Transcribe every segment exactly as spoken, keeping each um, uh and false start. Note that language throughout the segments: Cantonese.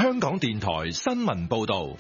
香港電台新聞報道。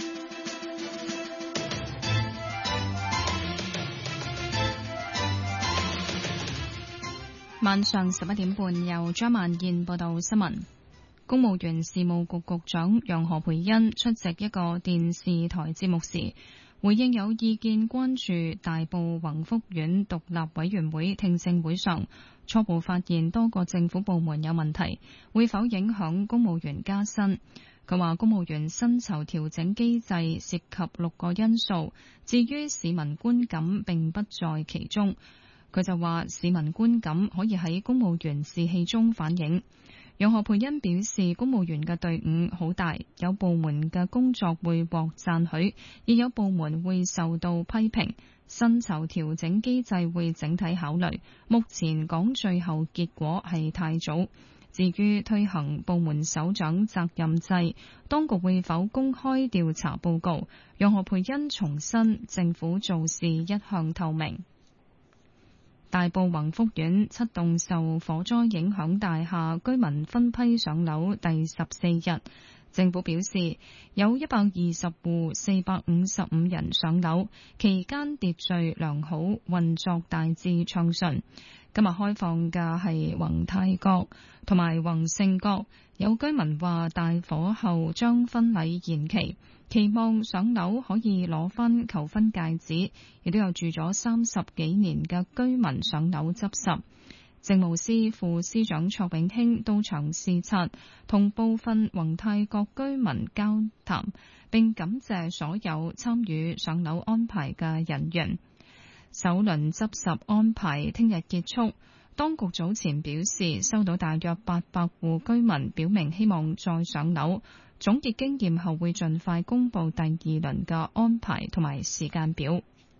晚上十一點半，由張萬燕報道新聞。公務員事務局局長楊何蓓茵出席一個電視台節目時，回應有意見關注大埔宏福苑獨立委員會聽證會上初步發現多個政府部門有問題，會否影響公務員加薪？佢話公務員薪酬調整機制涉及六個因素，至於市民觀感並不在其中。佢就話市民觀感可以喺公務員士氣中反映。楊何蓓茵表示，公務員嘅隊伍好大，有部門嘅工作會獲讚許，亦有部門會受到批評。薪酬調整機制會整體考慮，目前講最後結果係太早。至於推行部門首長責任制，當局會否公開調查報告？楊何蓓茵重申，政府做事一向透明。大埔宏福苑七棟受火災影響大廈居民分批上樓第十四日，政府表示有一百二十戶四百五十五人上樓，期間秩序良好，運作大致暢順。今日開放嘅係宏泰閣同埋宏盛閣，有居民話大火後將婚禮延期，期望上樓可以攞返求婚戒指，亦都有住咗三十幾年嘅居民上樓執拾。政務司副司長卓永興到場視察，同部分宏泰閣居民交談，並感謝所有參與上樓安排嘅人員。首輪執拾安排聽日結束，當局早前表示收到大約八百戶居民表明希望再上樓，總結經驗後會盡快公布第二輪嘅安排同埋時間表。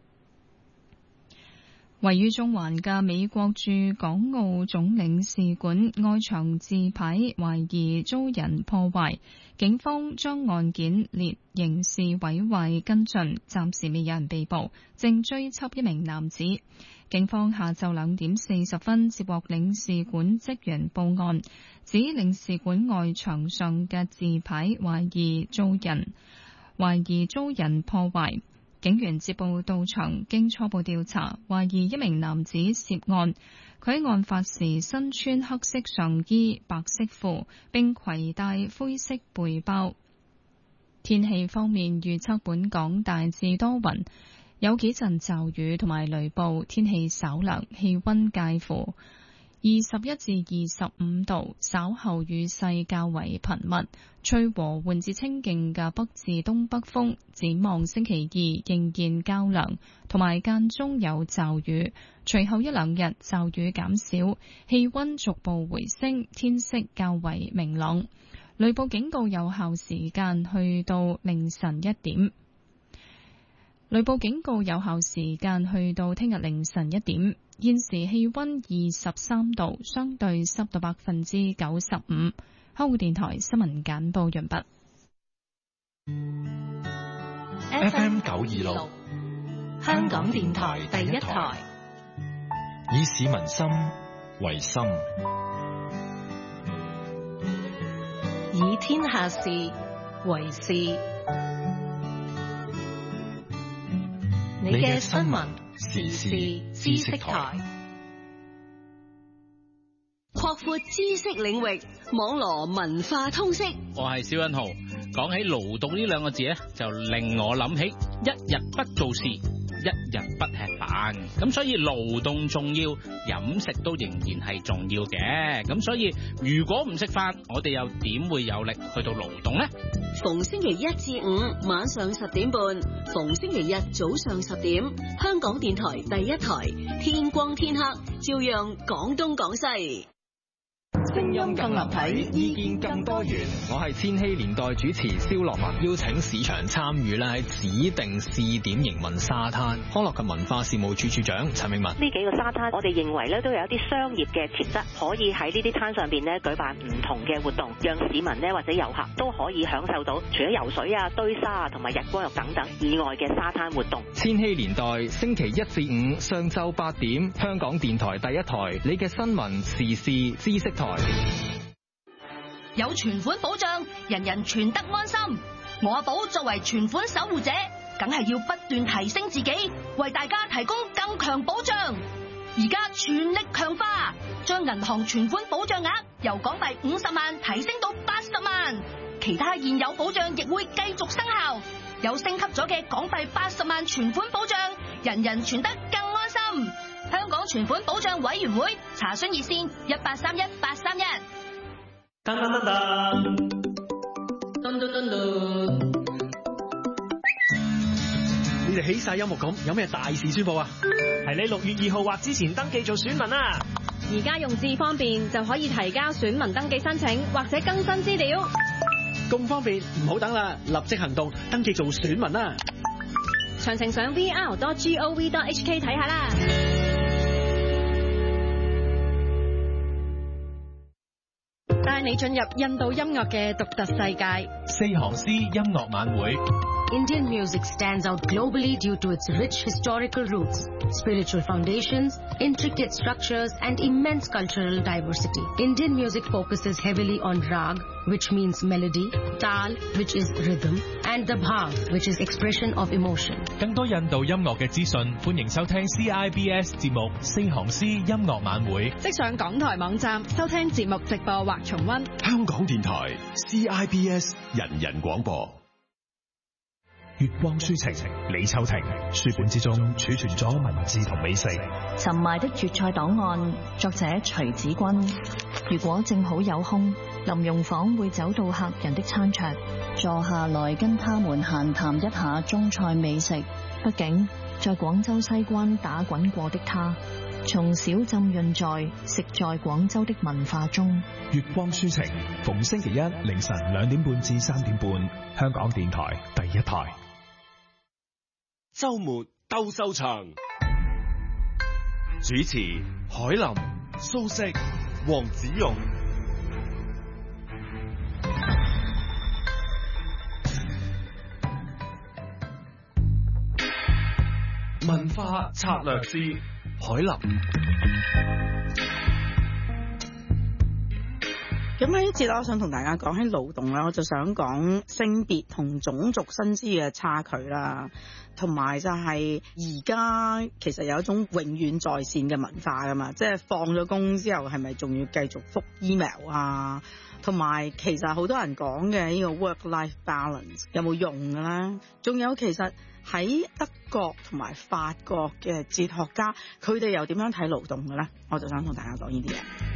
位於中環嘅美國駐港澳總領事館外牆字牌懷疑遭人破壞，警方將案件列刑事毀壞跟進，暫時未有人被捕，正追緝一名男子。警方下晝兩點四十分接獲領事館職員報案，指領事館外牆上嘅字牌懷疑遭人懷疑遭人破壞。警員接報到場，經初步調查，懷疑一名男子涉案。佢喺案發時身穿黑色上衣、白色褲，並攜帶灰色背包。天氣方面預測，本港大致多雲，有幾陣驟雨同埋雷暴，天氣稍涼，氣溫介乎二十一至二十五度，稍後雨勢較為頻密，吹和緩至清勁嘅北至東北風。展望星期二仍然較涼，同埋間中有驟雨，隨後一兩日驟雨減少，氣溫逐步回升，天色較為明朗。雷暴警告有效時間去到凌晨一點。雷暴警告有效時間去到聽日凌晨一點。現時氣溫二十三度，相對濕度百分之九十五。香港電台新聞簡報完畢。 F M 九二六， 香港電台第一台， 以市民心為心， 以天下事為事。你嘅新聞時事知識台，擴闊知識領域，網羅文化通識。 我係蕭欣豪，講起勞動呢兩個字咧，就令我諗起一日不做事，一日不吃飯。咁所以勞動重要，飲食都仍然係重要嘅。咁所以如果唔食飯，我哋又點會有力去到勞動呢？ 逢星期一至五晚上十點半，逢星期日早上十點，香港電台第一台，天光天黑，照樣講東講西。 聲音更立體，意見更多元。我係千禧年代主持蕭樂文，邀請市場參與咧喺指定試點營運沙灘。康樂及文化事務處處長陳永文， 呢幾個沙灘，我哋認為咧都有一啲商業嘅潛質，可以喺呢啲灘上邊咧舉辦唔同嘅活動，讓市民咧或者遊客都可以享受到除咗游水啊、堆沙啊同埋日光浴等等以外嘅沙灘活動。 千禧年代星期一至五上晝八點，香港電台第一台，你嘅新聞時事知識台。 有存款保障，人人存得安心。我阿寶作為存款守護者，梗係要不斷提升自己，為大家提供更強保障。而家全力強化，將銀行存款保障額由港幣五十萬提升到八十萬，其他現有保障亦會繼續生效。有升級咗嘅港幣八十萬存款保障，人人存得更安心。香港存款保障委員會查詢熱線一八三一八三一。 噔噔噔噔，噔噔噔噔。你哋起晒音樂咁，有咩大事宣佈啊？ 係你六月二號或之前登記做選民啊！ 而家用智方便就可以提交選民登記申請或者更新資料。 咁方便，唔好等啦，立即行動，登記做選民啦！ 詳情上 v r dot gov dot h k 睇下啦。 帶你進入印度音樂嘅獨特世界。 四行詩音樂晚會。 Indian music stands out globally due to its rich historical roots, spiritual foundations, intricate structures, and immense cultural diversity. Indian music focuses heavily on rag, which means melody, tal, which is rhythm, and the bhav, which is expression of emotion. 更多印度音樂嘅資訊，歡迎收聽 C I B S 節目《四行詩音樂晚會》。 即上港台網站收聽節目直播或重溫。 香港電台 C I B S 人人廣播。 月光書情，李秋婷。書本之中儲存咗文字同美食。 沉埋的粵菜檔案，作者徐子君。如果正好有空，林容房會走到客人的餐桌，坐下來跟他們閒談一下中菜美食。畢竟在廣州西關打滾過的他，從小浸潤在食在廣州的文化中。 月光書情，逢星期一凌晨兩點半至三點半，香港電台第一台。 周末鬥獸場，主持海林、蘇軾、黃子勇。文化策略師海林。 咁喺呢節我想同大家講喺勞動啦，我就想講性別同種族薪資嘅差距啦，同埋就係而家其實有一種永遠在線嘅文化噶嘛，即係放咗工之後係咪仲要繼續覆 email 啊？同埋其實好多人講嘅呢個 work-life balance 有冇用嘅咧？仲有其實喺德國同埋法國嘅哲學家，佢哋又點樣睇勞動嘅咧？我就想同大家講呢啲嘢。